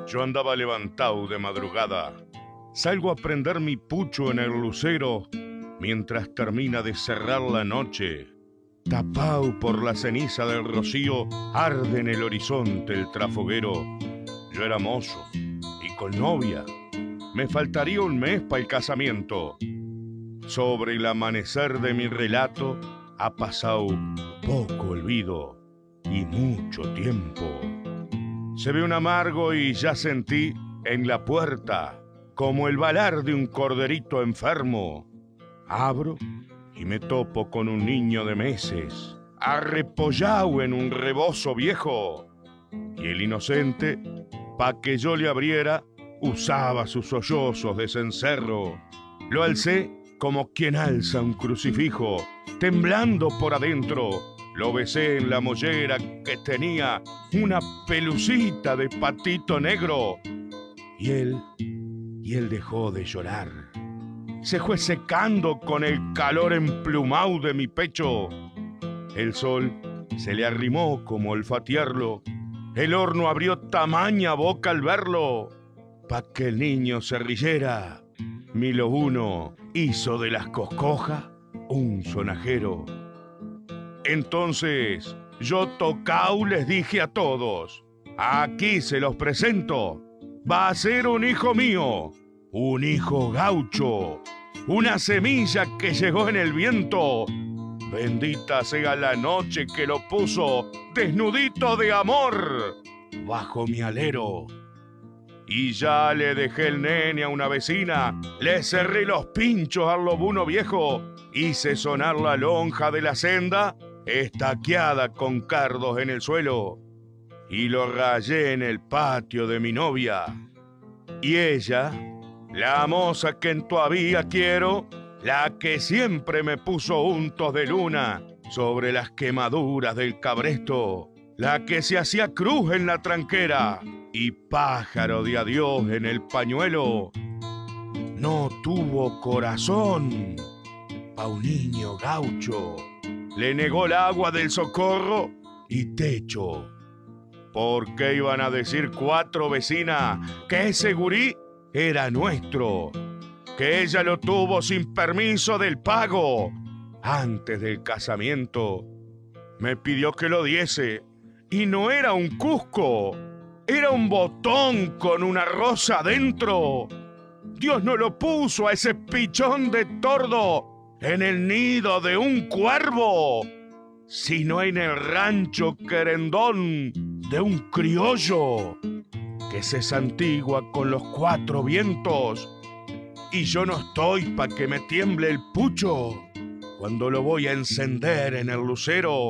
Yo andaba levantado de madrugada. Salgo a prender mi pucho en el lucero mientras termina de cerrar la noche. Tapao por la ceniza del rocío, arde en el horizonte el trafoguero. Yo era mozo y con novia. Me faltaría un mes para el casamiento. Sobre el amanecer de mi relato ha pasado poco olvido y mucho tiempo. Se ve un amargo y ya sentí en la puerta como el balar de un corderito enfermo. Abro y me topo con un niño de meses, arrepollado en un rebozo viejo. Y el inocente, pa' que yo le abriera, usaba sus sollozos de cencerro. Lo alcé como quien alza un crucifijo, temblando por adentro. Lo besé en la mollera que tenía una pelucita de patito negro. Y él dejó de llorar. Se fue secando con el calor emplumado de mi pecho. El sol se le arrimó como olfatearlo. El horno abrió tamaña boca al verlo. Pa' que el niño se riera, Milo I hizo de las coscojas un sonajero. Entonces yo tocao les dije a todos: aquí se los presento, va a ser un hijo mío, un hijo gaucho, una semilla que llegó en el viento. Bendita sea la noche que lo puso desnudito de amor bajo mi alero. Y ya le dejé el nene a una vecina, le cerré los pinchos al lobuno viejo, hice sonar la lonja de la senda, estaqueada con cardos en el suelo, y lo rayé en el patio de mi novia. Y ella, la moza que todavía quiero, la que siempre me puso untos de luna sobre las quemaduras del cabresto, la que se hacía cruz en la tranquera y pájaro de adiós en el pañuelo, no tuvo corazón pa' un niño gaucho. Le negó el agua del socorro y techo. ¿Por qué iban a decir 4 vecinas que ese gurí era nuestro? Que ella lo tuvo sin permiso del pago. Antes del casamiento me pidió que lo diese y no era un cusco, era un botón con una rosa adentro. Dios no lo puso a ese pichón de tordo en el nido de un cuervo, sino en el rancho querendón de un criollo que se santigua con los 4 vientos. Y yo no estoy pa' que me tiemble el pucho cuando lo voy a encender en el lucero.